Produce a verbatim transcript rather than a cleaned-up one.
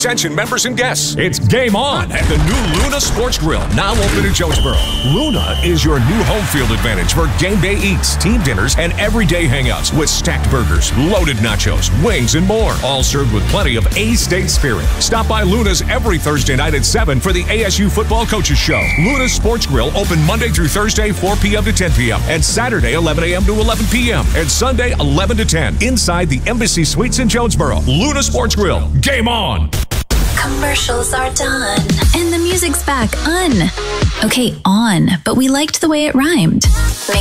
Attention members and guests, it's game on at the new Luna Sports Grill, now open in Jonesboro. Luna is your new home field advantage for game day eats, team dinners, and everyday hangouts with stacked burgers, loaded nachos, wings, and more, all served with plenty of A-State spirit. Stop by Luna's every Thursday night at seven for the A S U Football Coaches Show. Luna Sports Grill open Monday through Thursday, four p.m. to ten p.m., and Saturday, eleven a.m. to eleven p.m., and Sunday, eleven to ten, inside the Embassy Suites in Jonesboro. Luna Sports Grill, game on! Commercials are done. And the music's back on. Okay, on, but we liked the way it rhymed. Make